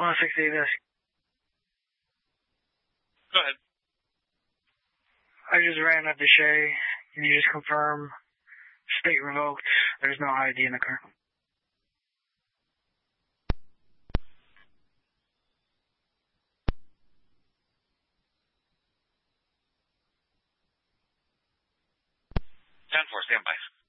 106 Davis. Go ahead. I just ran up to Shay. Can you just confirm state revoked? There's no ID in the car. Stand by.